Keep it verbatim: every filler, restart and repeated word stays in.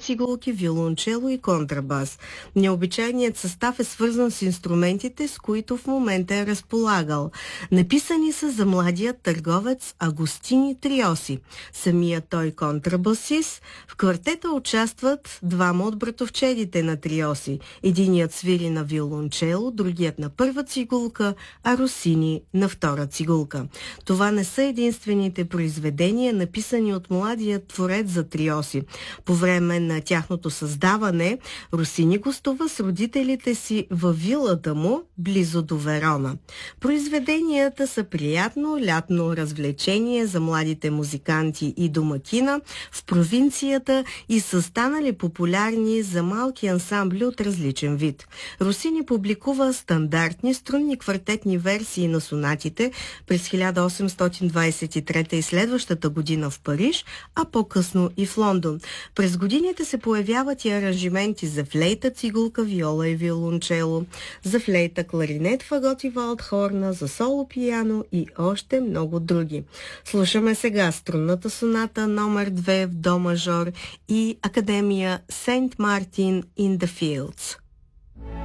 цигулки, виолончело и контрабас. Необичайният състав е свързан с инструментите, с които в момента е разполагал. Написани са за младият търговец Агустини Триоси. Самият той контрабасист. В квартета участват двама от братовчедите на Триоси. Единият свири на виолончело, другият на първа цигулка, а Росини на втора цигулка. Това не са единствените произведения, написани от младият творец за Триоси. По време на тяхното създаване, Росини гостува с родителите си във вилата му, близо до Верона. Произведенията са приятно лятно развлечение за младите музиканти и домакина в провинцията и са станали популярни за малки ансамбли от различен вид. Росини публикува стандартни струнни квартетни версии на сонатите през хиляда осемстотин двадесет и трета и следващата година в Париж, а по-късно и в Лондон. През годините се появяват и аранжименти за флейта, цигулка, виола и виолончело, за флейта, кларинет, фагот и валдхорна, за соло пиано и още много други. Слушаме сега струнната соната номер две в до мажор и Академия Сейнт Мартин in the Fields.